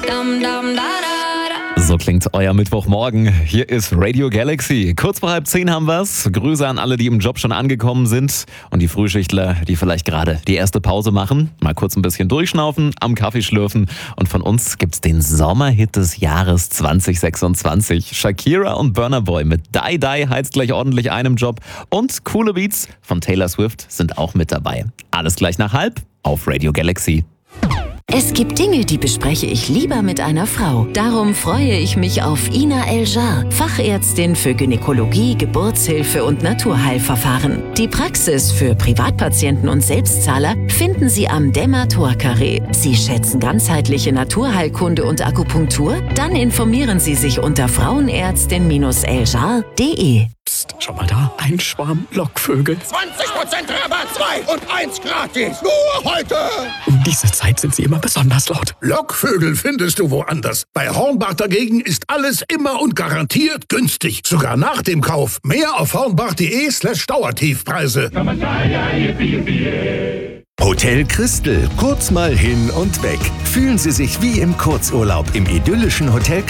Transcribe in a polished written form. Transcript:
So klingt euer Mittwochmorgen. Hier ist Radio Galaxy. Kurz vor 9:30 haben wir's. Grüße an alle, die im Job schon angekommen sind. Und die Frühschichtler, die vielleicht gerade die erste Pause machen. Mal kurz ein bisschen durchschnaufen, am Kaffee schlürfen. Und von uns gibt's den Sommerhit des Jahres 2026. Shakira und Burna Boy mit Die Die heizt gleich ordentlich einem Job. Und coole Beats von Taylor Swift sind auch mit dabei. Alles gleich nach 9:30 auf Radio Galaxy. Es gibt Dinge, die bespreche ich lieber mit einer Frau. Darum freue ich mich auf Ina El-Jar, Fachärztin für Gynäkologie, Geburtshilfe und Naturheilverfahren. Die Praxis für Privatpatienten und Selbstzahler finden Sie am Demator-Carré. Sie schätzen ganzheitliche Naturheilkunde und Akupunktur? Dann informieren Sie sich unter frauenärztin-eljar.de. Psst, schau mal da, ein Schwarm Lockvögel. 20% Rabatt, 2 und 1 gratis. Nur heute. Um diese Zeit sind sie immer besonders laut. Lockvögel findest du woanders. Bei Hornbach dagegen ist alles immer und garantiert günstig. Sogar nach dem Kauf. Mehr auf hornbach.de/Dauertiefpreise. Hotel Christel, kurz mal hin und weg. Fühlen Sie sich wie im Kurzurlaub im idyllischen Hotel